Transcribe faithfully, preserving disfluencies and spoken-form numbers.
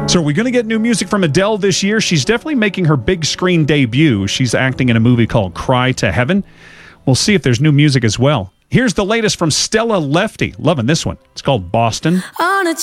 So are we going to get new music from Adele this year? She's definitely making her big screen debut. She's acting in a movie called Cry to Heaven. We'll see if there's new music as well. Here's the latest from Stella Lefty. Loving this one. It's called Boston. On a